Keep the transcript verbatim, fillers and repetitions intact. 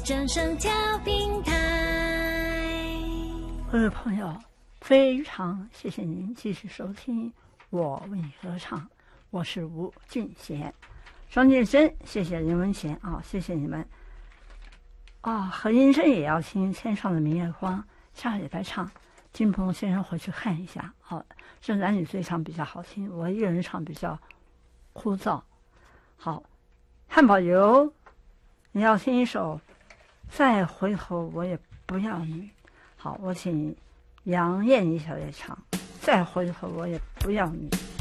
正声调频台。 各位朋友，非常谢谢您继续收听我为你歌唱，我是吴俊贤。双健身，谢谢任文贤啊，谢谢你们啊！何音珍也要听天上的明月光，下礼拜唱，金鹏先生回去看一下啊。这男女对唱比较好听，我一个人唱比较枯燥。好，汉堡油，你要听一首再回头我也不要你。好，我请杨燕妮小姐唱再回头我也不要你。